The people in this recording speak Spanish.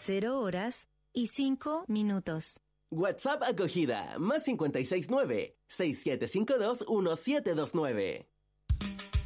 0 horas y 5 minutos. WhatsApp acogida, +569 6752 1729.